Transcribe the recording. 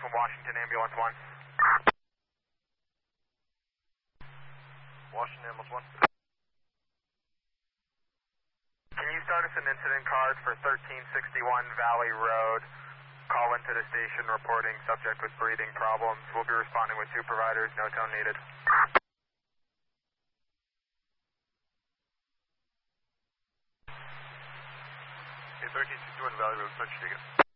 from Washington, ambulance 1. Washington, ambulance 1. Can you start us an incident card for 1361 Valley Road? Call into the station reporting subject with breathing problems. We'll be responding with 2 providers, no tone needed. Hey, 1361 Valley Road, such ticket.